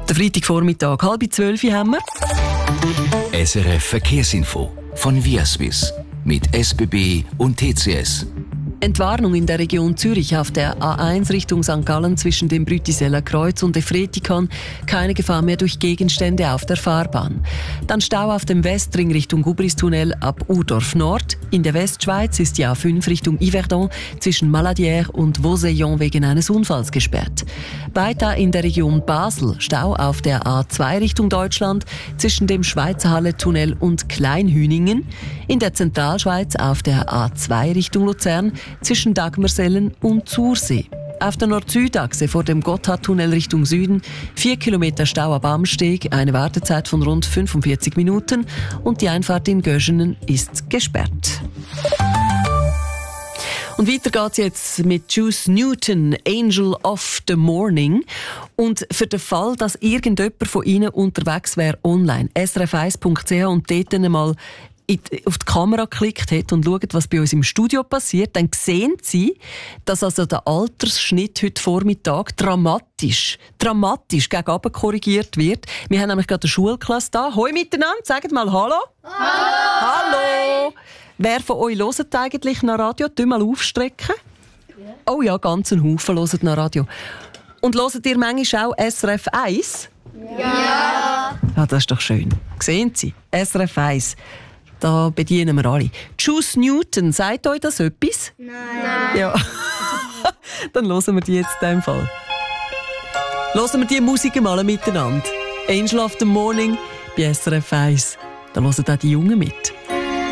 Der Freitagvormittag, 11:30 haben wir. SRF Verkehrsinfo von Viaswiss mit SBB und TCS. Entwarnung in der Region Zürich auf der A1 Richtung St. Gallen zwischen dem Brütiseller Kreuz und Efretikon. Keine Gefahr mehr durch Gegenstände auf der Fahrbahn. Dann Stau auf dem Westring Richtung Gubristunnel ab Urdorf Nord. In der Westschweiz ist die A5 Richtung Yverdon zwischen Maladière und Vauseillon wegen eines Unfalls gesperrt. Weiter in der Region Basel Stau auf der A2 Richtung Deutschland zwischen dem Schweizerhalle-Tunnel und Kleinhüningen. In der Zentralschweiz auf der A2 Richtung Luzern zwischen Dagmersellen und Zursee. Auf der Nord-Süd-Achse vor dem Gotthardtunnel Richtung Süden 4 Kilometer Stau ab Amsteg, eine Wartezeit von rund 45 Minuten und die Einfahrt in Göschenen ist gesperrt. Und weiter geht's jetzt mit Juice Newton, Angel of the Morning. Und für den Fall, dass irgendjemand von Ihnen unterwegs wäre online, srf1.ch und dort einmal auf die Kamera geklickt hat und schaut, was bei uns im Studio passiert, dann sehen Sie, dass also der Altersschnitt heute Vormittag dramatisch gegen unten korrigiert wird. Wir haben nämlich gerade eine Schulklasse da. Hoi miteinander, sagt mal Hallo. Hallo. Wer von euch hört eigentlich noch Radio? Tu mal aufstrecken. Ja. Oh ja, ganz ein Haufen hört noch Radio. Und hört ihr manchmal auch SRF 1? Ja. Ja, das ist doch schön. Sehen Sie, SRF 1. Da bedienen wir alle. Juice Newton, sagt euch das etwas? Nein. Ja. Dann hören wir die jetzt in diesem Fall. Hören wir die Musik mal miteinander. Angel of the Morning bei SRF 1. Da hören auch die Jungen mit.